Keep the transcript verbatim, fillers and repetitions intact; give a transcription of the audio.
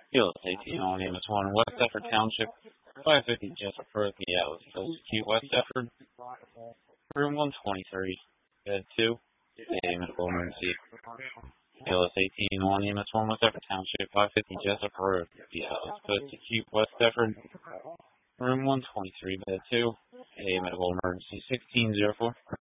Field eighteen on Amos one, West Efford Township, five fifty Jessup Road, the Atlas Post Acute, West Efford, room one twenty-three, bed two, a medical emergency. Field eighteen on Amos one, West Efford Township, five fifty Jessup Road, the Atlas Post Acute, West Efford, room one twenty-three, bed two, a medical emergency. Sixteen zero four.